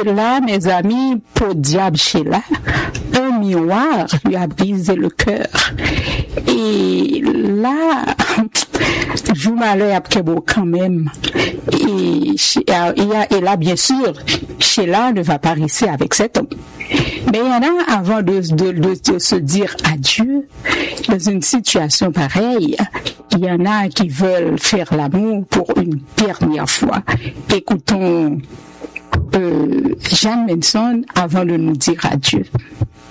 Et là, mes amis, pour diable chez là, un miroir lui a brisé le cœur. Et là, joue malheur après beau quand même. Et là, bien sûr, Sheila ne va pas rester avec cet homme. Mais il y en a, avant de se dire adieu, dans une situation pareille, il y en a qui veulent faire l'amour pour une dernière fois. Écoutons Jeanne Manson avant de nous dire adieu.